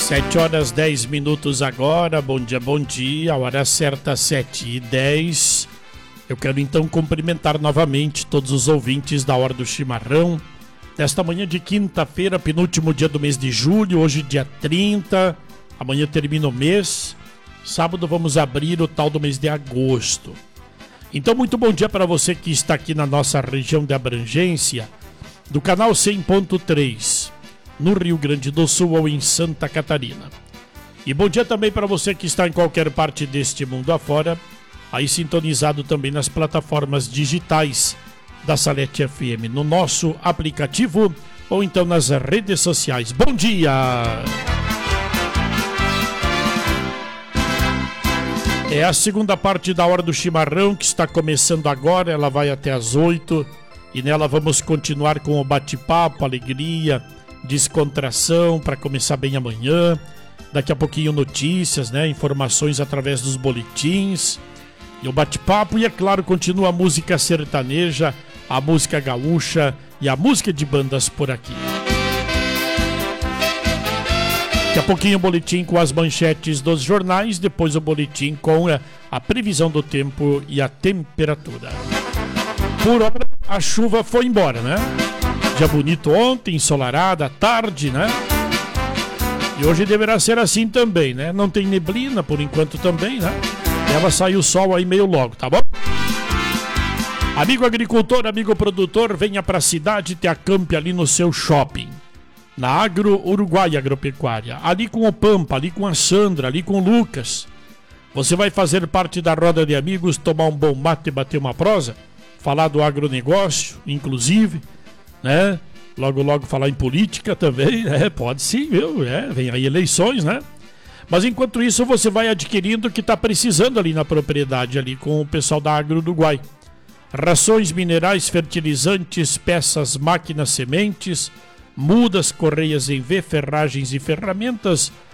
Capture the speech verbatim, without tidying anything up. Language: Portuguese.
Sete horas dez minutos agora, bom dia, bom dia, a hora certa sete e dez. Eu quero então cumprimentar novamente todos os ouvintes da Hora do Chimarrão, desta manhã de quinta-feira, penúltimo dia do mês de julho, hoje dia trinta, amanhã termina o mês, sábado vamos abrir o tal do mês de agosto. Então muito bom dia para você que está aqui na nossa região de abrangência, do canal cem ponto três. No Rio Grande do Sul ou em Santa Catarina. E bom dia também para você que está em qualquer parte deste mundo afora, aí sintonizado também nas plataformas digitais da Salete F M, no nosso aplicativo ou então nas redes sociais. Bom dia! É a segunda parte da Hora do Chimarrão que está começando agora, ela vai até às oito e nela vamos continuar com o bate-papo, alegria, descontração para começar bem amanhã. Daqui a pouquinho notícias, né? Informações através dos boletins e o bate-papo. E é claro, continua a música sertaneja, a música gaúcha e a música de bandas por aqui. Daqui a pouquinho o boletim com as manchetes dos jornais, depois o boletim com a, a previsão do tempo e a temperatura. Por hora, a chuva foi embora, né? Dia bonito ontem, ensolarada, tarde, né? E hoje deverá ser assim também, né? Não tem neblina por enquanto também, né? Deve sair o sol aí meio logo, tá bom? Amigo agricultor, amigo produtor, venha pra cidade, te acampe ali no seu shopping. Na Agro Uruguai Agropecuária. Ali com o Pampa, ali com a Sandra, ali com o Lucas. Você vai fazer parte da roda de amigos, tomar um bom mate e bater uma prosa? Falar do agronegócio, inclusive, né? Logo, logo falar em política também, né? Pode sim, viu? É, vem aí eleições, né? Mas enquanto isso, você vai adquirindo o que está precisando ali na propriedade, ali com o pessoal da Agro Uruguai. Rações minerais, fertilizantes, peças, máquinas, sementes, mudas, correias em V, ferragens e ferramentas,